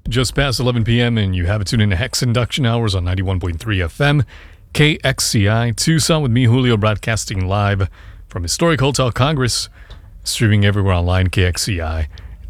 Just past 11 p.m. and you have it tuned in to Hex Induction Hours on 91.3 FM, KXCI, Tucson, with me, Julio, broadcasting live from Historic Hotel Congress, streaming everywhere online, kxci.org.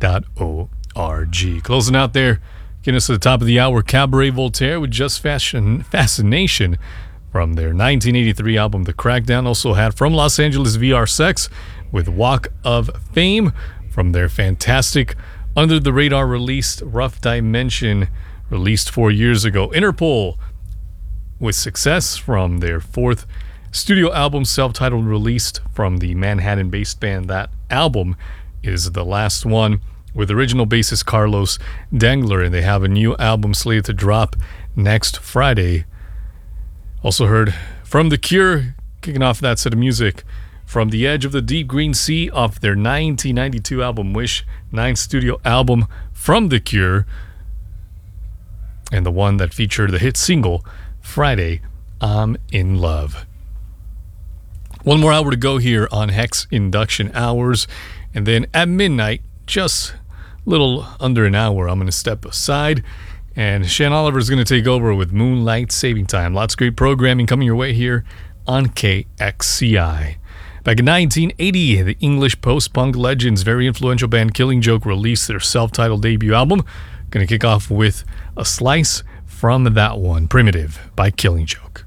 Closing out there, getting us to the top of the hour, Cabaret Voltaire with Just Fascination from their 1983 album, The Crackdown. Also had from Los Angeles, VR Sex with Walk of Fame from their fantastic Under the Radar released Rough Dimension, released 4 years ago. Interpol with Success from their fourth studio album, self-titled, released from the Manhattan-based band. That album is the last one with original bassist Carlos Dangler, and they have a new album slated to drop next Friday. Also heard from The Cure, kicking off that set of music, From the Edge of the Deep Green Sea, off their 1992 album Wish, 9th studio album from The Cure, and the one that featured the hit single Friday, I'm in Love. One more hour to go here on Hex Induction Hours, and then at midnight, just a little under an hour, I'm going to step aside, and Shan Oliver is going to take over with Moonlight Saving Time. Lots of great programming coming your way here on KXCI. Back in 1980, the English post-punk legends, very influential band Killing Joke, released their self-titled debut album. Going to kick off with a slice from that one, Primitive by Killing Joke.